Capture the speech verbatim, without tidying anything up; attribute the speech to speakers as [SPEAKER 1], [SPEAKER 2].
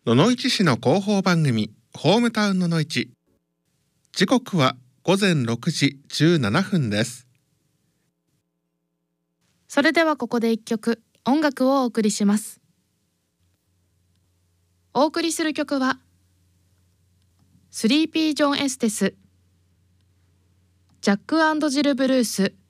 [SPEAKER 1] 野々市市の広報番組ホームタウン野々市。時刻はごぜんろくじじゅうななふんです。
[SPEAKER 2] それではここで一曲音楽をお送りします。お送りする曲はスリーピージョンエステスジャック&ジルブルース